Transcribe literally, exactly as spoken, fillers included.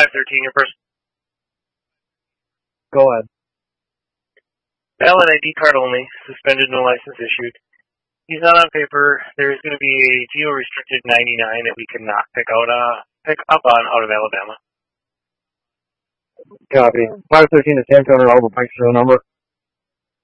five thirteen, your person. Go ahead. Valid I D card only. Suspended, no license issued. He's not on paper. There is going to be a geo-restricted ninety-nine that we cannot pick out, uh, pick up on out of Alabama. Copy. five thirteen to ten, two hundred over bike serial number.